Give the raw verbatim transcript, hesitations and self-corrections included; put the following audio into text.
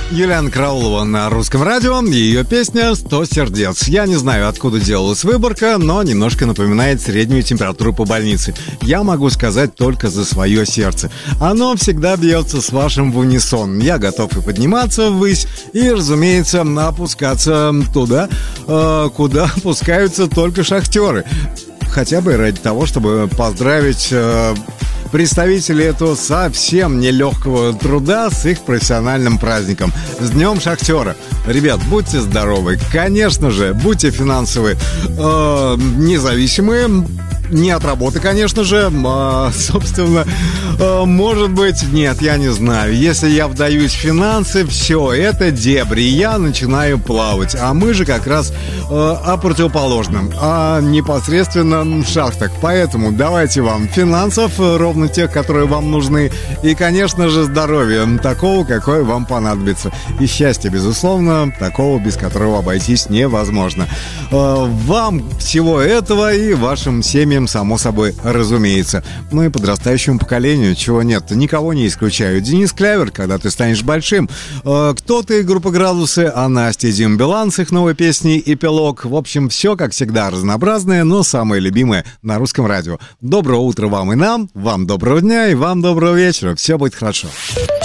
Юлианна Караулова на Русском радио. Ее песня «сто сердец». Я не знаю, откуда делалась выборка, но немножко напоминает среднюю температуру по больнице. Я могу сказать только за свое сердце. Оно всегда бьется с вашим в унисон. Я готов и подниматься ввысь, и, разумеется, опускаться туда, э, куда опускаются только шахтеры. Хотя бы ради того, чтобы поздравить э, представителей этого совсем нелегкого труда с их профессиональным праздником. С Днем Шахтера. Ребят, будьте здоровы. Конечно же, будьте финансово э, независимые. Не от работы, конечно же, а, собственно, а, может быть, нет, я не знаю. Если я вдаюсь в финансы, все, это дебри, я начинаю плавать. А мы же как раз а, о противоположном, а непосредственно в шахтах. Поэтому давайте вам финансов, ровно тех, которые вам нужны, и, конечно же, здоровья, такого, какое вам понадобится. И счастья, безусловно, такого, без которого обойтись невозможно. А, вам всего этого и вашим семьям, само собой, разумеется. Ну и подрастающему поколению, чего нет, никого не исключаю. Денис Клявер, «Когда ты станешь большим». Э, кто-то и группа «Градусы», а Настя и Дим Билан с их новой песней «Эпилог». В общем, все, как всегда, разнообразное, но самое любимое на Русском радио. Доброго утра вам и нам, вам доброго дня и вам доброго вечера. Все будет хорошо.